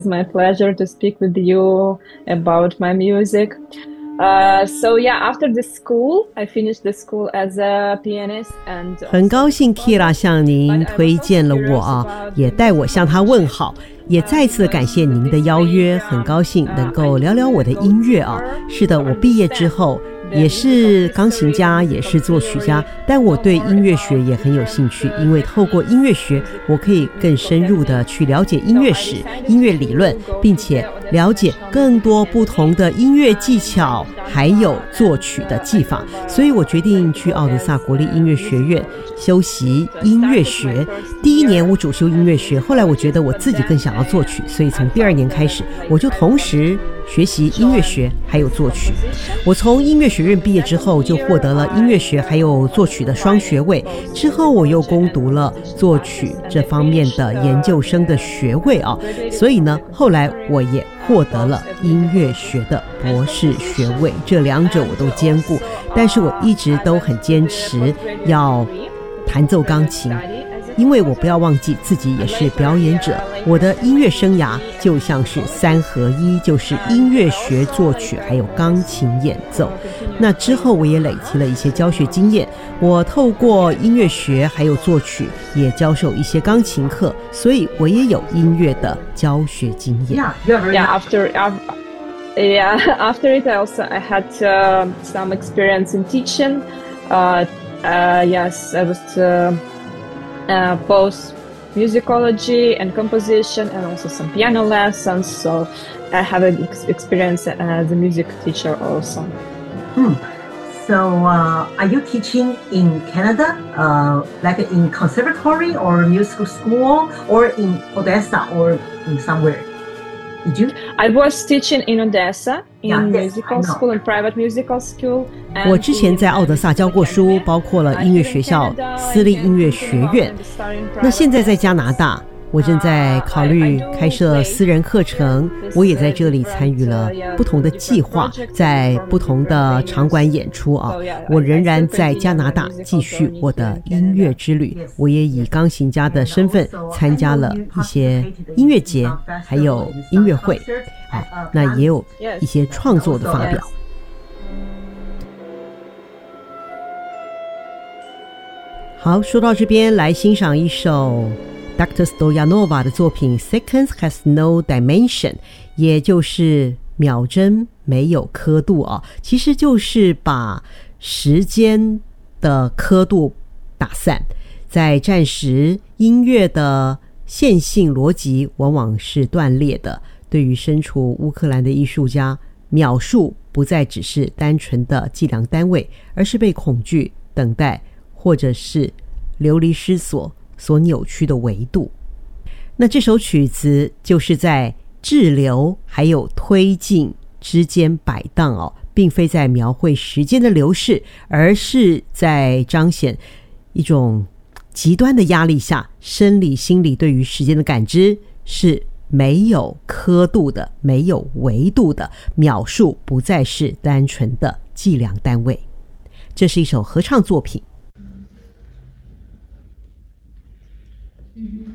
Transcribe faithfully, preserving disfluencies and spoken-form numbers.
It's my pleasure to speak with you about my music. Uh, so yeah, after the school, I finished the school as a pianist and 很高兴 Kira 向您推荐了我啊，也代我向他问好，也再次感谢您的邀约，很高兴能够聊聊我的音乐啊。是的，我毕业之后也是钢琴家，也是作曲家，但我对音乐学也很有兴趣，因为透过音乐学，我可以更深入的去了解音乐史、音乐理论，并且了解更多不同的音乐技巧，还有作曲的技法。所以我决定去奥德萨国立音乐学院修习音乐学。第一年我主修音乐学，后来我觉得我自己更想要作曲，所以从第二年开始，我就同时学习音乐学还有作曲。我从音乐学院毕业之后，就获得了音乐学还有作曲的双学位，之后我又攻读了作曲这方面的研究生的学位啊，所以呢，后来我也获得了音乐学的博士学位，这两者我都兼顾，但是我一直都很坚持要弹奏钢琴，因为我不要忘记自己也是表演者，我的音乐生涯就像是三合一，就是音乐学、作曲还有钢琴演奏。那之后我也累积了一些教学经验，我透过音乐学还有作曲也教授一些钢琴课，所以我也有音乐的教学经验。 Yeah, after yeah, after it I also I had uh, some experience in teaching. Uh, uh, yes, I was uh, uh, both musicology and composition and also some piano lessons, so I have an ex- experience as a music teacher also. Hmm. So uh, are you teaching in Canada, uh, like in conservatory or musical school, or in Odessa or in somewhere? Did you? I was teaching in Odessa in Yeah, yes, musical I know. school and private musical school. 我之前在奥德萨教过书，包括了音乐学校、私立音乐学院。那现在在加拿大，我正在考虑开设私人课程，我也在这里参与了不同的计划，在不同的场馆演出啊。我仍然在加拿大继续我的音乐之旅，我也以钢琴家的身份参加了一些音乐节，还有音乐会啊，那也有一些创作的发表。好，说到这边，来欣赏一首Doctor Stoyanova 的作品 Seconds Has No Dimension， 也就是秒针没有刻度啊，其实就是把时间的刻度打散。在战时，音乐的线性逻辑往往是断裂的，对于身处乌克兰的艺术家，秒数不再只是单纯的计量单位，而是被恐惧、等待或者是流离失所所扭曲的维度。那这首曲子就是在滞留还有推进之间摆荡哦，并非在描绘时间的流逝，而是在彰显一种极端的压力下，生理心理对于时间的感知是没有刻度的，没有维度的，秒数不再是单纯的计量单位。这是一首合唱作品。